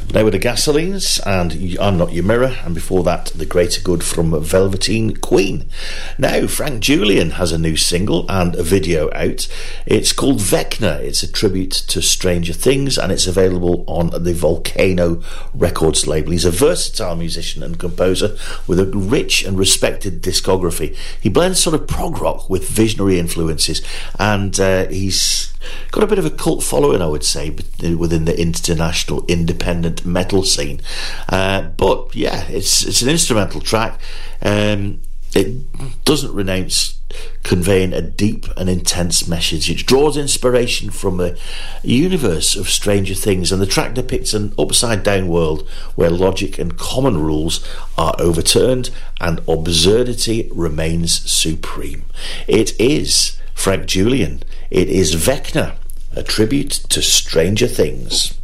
They were the Gasolines and I'm Not Your Mirror, and before that The Greater Good from Velveteen Queen. Now Frank Julian has a new single and a video out. It's called Vecna. It's a tribute to Stranger Things and it's available on the Volcano Records label. He's a versatile musician and composer with a rich and respected discography. He blends sort of prog rock with visionary influences, and he's got a bit of a cult following, I would say, within the international independent metal scene. But yeah, it's an instrumental track. It doesn't renounce conveying a deep and intense message. It draws inspiration from the universe of Stranger Things, and the track depicts an upside down world where logic and common rules are overturned and absurdity remains supreme. It is Frank Julian. It is Vecna, a tribute to Stranger Things.